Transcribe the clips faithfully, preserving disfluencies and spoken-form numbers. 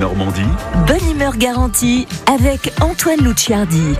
Normandie. Bonne humeur garantie avec Antoine Luciardi.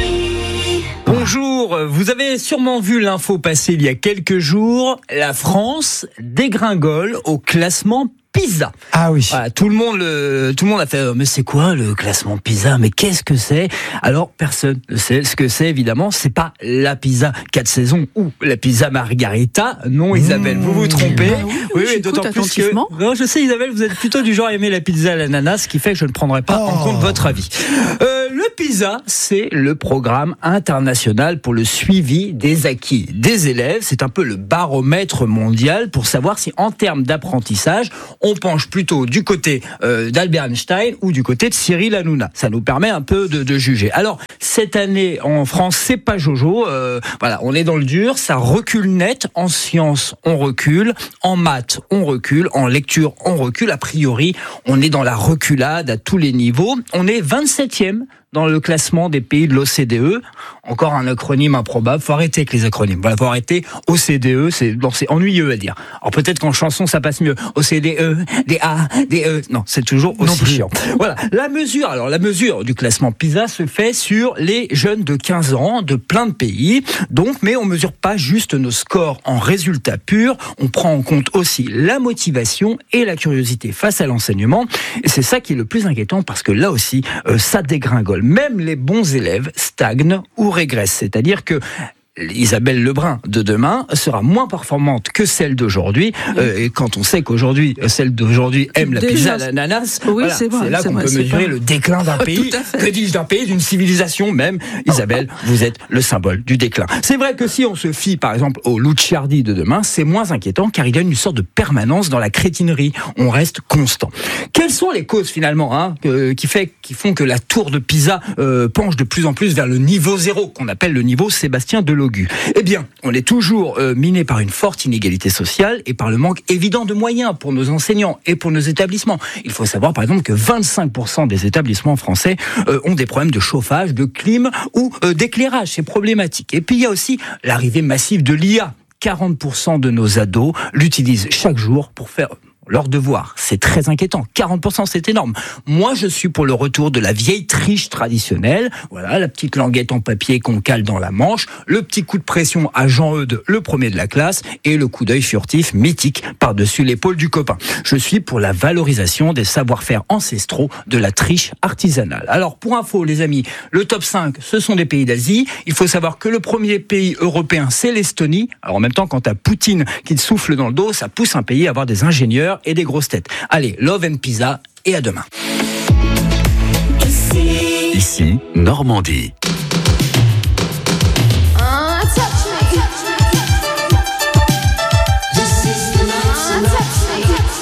Bonjour, vous avez sûrement vu l'info passer il y a quelques jours. La France dégringole au classement PISA. Ah oui. Voilà, tout le monde, le, tout le monde a fait. Mais c'est quoi le classement PISA ? Mais qu'est-ce que c'est ? Alors personne ne sait ce que c'est. Évidemment, c'est pas la pizza quatre saisons ou la pizza margarita. Non, Isabelle, mmh. vous vous trompez. Ah oui, oui, oui d'autant plus que. Non, je sais, Isabelle, vous êtes plutôt du genre à aimer la pizza à l'ananas, ce qui fait que je ne prendrai pas oh. en compte votre avis. Euh, le PISA, c'est le programme international pour le suivi des acquis des élèves. C'est un peu le baromètre mondial pour savoir si, en termes d'apprentissage, on penche plutôt du côté euh, d'Albert Einstein ou du côté de Cyril Hanouna. Ça nous permet un peu de, de juger. Alors, cette année, en France, c'est pas Jojo. Euh, voilà, on est dans le dur. Ça recule net. En sciences, on recule. En maths, on recule. En lecture, on recule. A priori, on est dans la reculade à tous les niveaux. On est vingt-septième dans le classement des pays de l'O C D E. Encore un acronyme improbable. Faut arrêter avec les acronymes. Voilà, faut arrêter. O C D E, c'est, bon, c'est ennuyeux à dire. Alors peut-être qu'en chanson, ça passe mieux. O C D E, des A, des E. Non, c'est toujours aussi chiant. Voilà. La mesure, alors, la mesure du classement PISA se fait sur les jeunes de quinze ans de plein de pays. Donc, mais on mesure pas juste nos scores en résultats purs. On prend en compte aussi la motivation et la curiosité face à l'enseignement. Et c'est ça qui est le plus inquiétant parce que là aussi, euh, ça dégringole. Même les bons élèves stagnent ou régressent. C'est-à-dire que Isabelle Lebrun de demain sera moins performante que celle d'aujourd'hui. Mmh. Euh, et quand on sait qu'aujourd'hui, celle d'aujourd'hui aime la Déjà, pizza à l'ananas, oui, voilà, c'est, vrai, c'est là c'est qu'on vrai, peut mesurer pas... le déclin d'un pays. Que dis-je d'un pays, d'une civilisation même. Isabelle, vous êtes le symbole du déclin. C'est vrai que si on se fie, par exemple, au Luciardi de demain, c'est moins inquiétant car il y a une sorte de permanence dans la crétinerie. On reste constant. Quelles sont les causes finalement hein, que, qui, fait, qui font que la tour de Pisa euh, penche de plus en plus vers le niveau zéro, qu'on appelle le niveau Sébastien Delogu ? Eh bien, on est toujours euh, miné par une forte inégalité sociale et par le manque évident de moyens pour nos enseignants et pour nos établissements. Il faut savoir par exemple que vingt-cinq pour cent des établissements français euh, ont des problèmes de chauffage, de clim ou euh, d'éclairage. C'est problématique. Et puis il y a aussi l'arrivée massive de l'I A. quarante pour cent de nos ados l'utilisent chaque jour pour faire leur devoir. C'est très inquiétant. quarante pour cent, c'est énorme. Moi, je suis pour le retour de la vieille triche traditionnelle. Voilà, la petite languette en papier qu'on cale dans la manche, le petit coup de pression à Jean-Eudes, le premier de la classe, et le coup d'œil furtif, mythique, par-dessus l'épaule du copain. Je suis pour la valorisation des savoir-faire ancestraux de la triche artisanale. Alors, pour info, les amis, le top cinq, ce sont des pays d'Asie. Il faut savoir que le premier pays européen, c'est l'Estonie. Alors, en même temps, quand t'as Poutine qui te souffle dans le dos, ça pousse un pays à avoir des ingénieurs et des grosses têtes. Allez, love and pizza et à demain. Ici, Normandie.